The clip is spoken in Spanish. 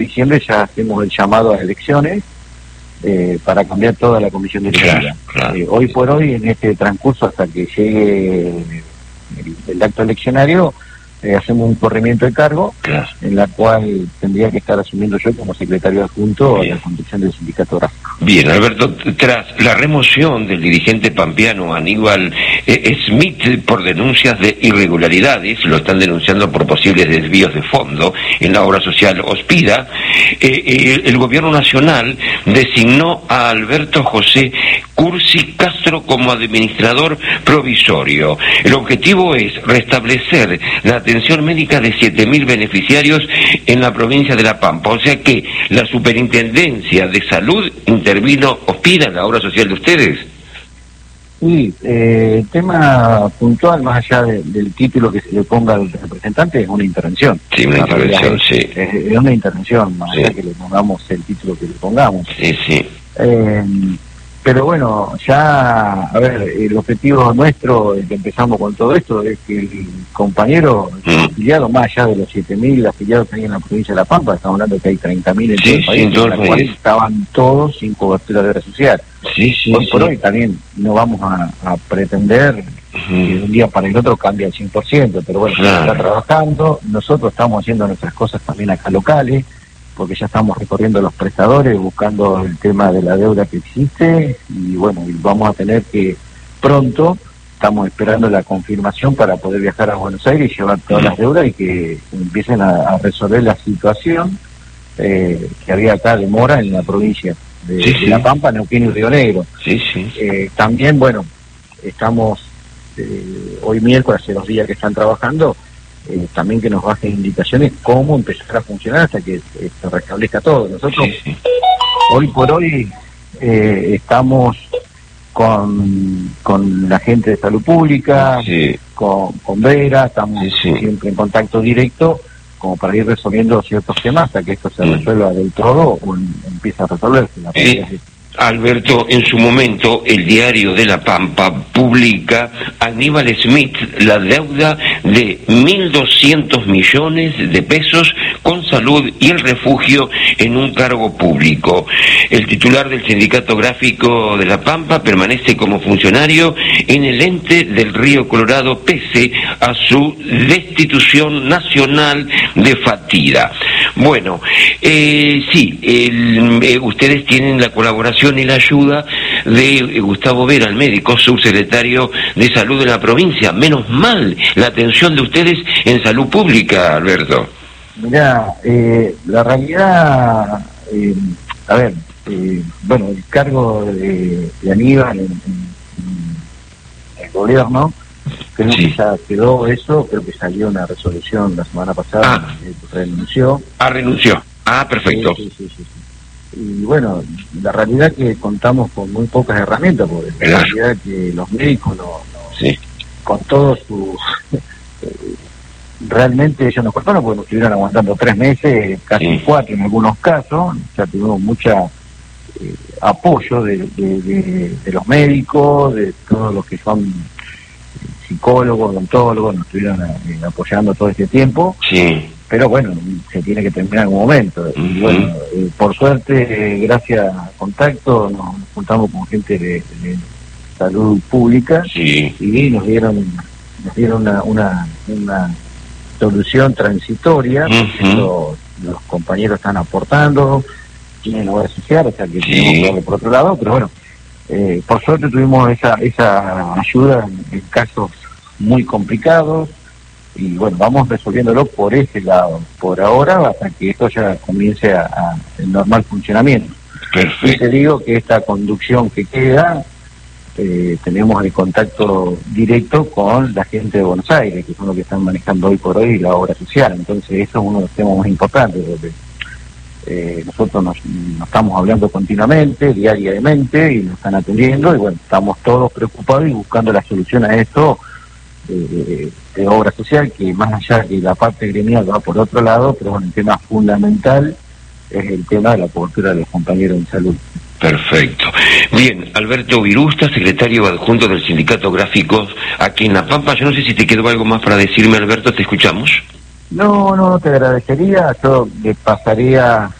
diciembre ya hacemos el llamado a elecciones para cambiar toda la comisión directiva. Claro. Hoy por hoy, en este transcurso hasta que llegue el acto eleccionario, hacemos un corrimiento de cargo, en la cual tendría que estar asumiendo yo como secretario adjunto a la conducción del sindicato gráfico. Bien, Alberto, tras la remoción del dirigente pampeano Aníbal Smith por denuncias de irregularidades, lo están denunciando por posibles desvíos de fondo en la obra social Hospida, el gobierno nacional designó a Alberto José Cursi Castro como administrador provisorio. El objetivo es restablecer la atención médica de 7.000 beneficiarios en la provincia de La Pampa, o sea que la Superintendencia de Salud intervino Hospida en la obra social de ustedes. Sí, el tema puntual, más allá del título que se le ponga al representante, es una intervención. Sí, una intervención, sí. Es una intervención, más allá que le pongamos el título que le pongamos. Sí. Pero bueno, ya, a ver, el objetivo nuestro, que empezamos con todo esto, es que el compañero afiliado, más allá de los 7.000 afiliados que hay en la provincia de La Pampa, estamos hablando que hay 30.000 en todo el país, en la cual estaban todos sin cobertura de obra social. Hoy por hoy también no vamos a pretender que de un día para el otro cambie al 100%, pero bueno, se está trabajando, nosotros estamos haciendo nuestras cosas también acá locales, porque ya estamos recorriendo los prestadores, buscando el tema de la deuda que existe, y bueno, vamos a tener que pronto, estamos esperando la confirmación para poder viajar a Buenos Aires y llevar todas las deudas y que empiecen a resolver la situación que había acá de mora en la provincia de La Pampa, Neuquén y Río Negro. También, bueno, estamos hoy miércoles, hace 2 días que están trabajando, también que nos bajen indicaciones cómo empezar a funcionar hasta que se restablezca todo. Nosotros hoy por hoy estamos con la gente de salud pública, con Vera, estamos siempre en contacto directo como para ir resolviendo ciertos temas hasta que esto se resuelva del todo o empieza a resolverse. Alberto, en su momento, el Diario de La Pampa publica Aníbal Smith la deuda de 1.200 millones de pesos con salud y el refugio en un cargo público. El titular del Sindicato Gráfico de La Pampa permanece como funcionario en el ente del Río Colorado pese a su destitución nacional de fatiga. Bueno, ustedes tienen la colaboración y la ayuda de Gustavo Vera, el médico subsecretario de Salud de la provincia. Menos mal la atención de ustedes en salud pública, Alberto. Mirá, la realidad, bueno, el cargo de Aníbal en el gobierno, creo que ya quedó eso, creo que salió una resolución la semana pasada, renunció. Renunció. Perfecto. Sí. Y bueno, la realidad es que contamos con muy pocas herramientas, porque la realidad es que los médicos con todo su... realmente ellos nos contaron porque nos estuvieron aguantando 3 meses, casi 4 en algunos casos, ya tuvimos mucha apoyo de los médicos, de todos los que son psicólogos, odontólogos, nos estuvieron apoyando todo este tiempo. Pero bueno, se tiene que terminar en algún momento. Y bueno, por suerte, gracias a contacto, nos juntamos con gente de salud pública y nos dieron una solución transitoria. Los compañeros están aportando, tienen obra social, o sea que tenemos que darle por otro lado, pero bueno, por suerte tuvimos esa ayuda en casos muy complicados. Y bueno, vamos resolviéndolo por ese lado, por ahora, hasta que esto ya comience el normal funcionamiento. Y te digo que esta conducción que queda, tenemos el contacto directo con la gente de Buenos Aires, que son los que están manejando hoy por hoy la obra social. Entonces eso es uno de los temas más importantes, porque nosotros nos estamos hablando continuamente, diariamente, y nos están atendiendo, y bueno, estamos todos preocupados y buscando la solución a esto, de obra social, que más allá de la parte gremial va por otro lado, pero bueno, el tema fundamental es el tema de la cobertura de los compañeros en salud. Perfecto. Bien, Alberto Virusta, secretario adjunto del Sindicato Gráficos aquí en La Pampa. Yo no sé si te quedó algo más para decirme, Alberto, te escuchamos. No, te agradecería. Yo le pasaría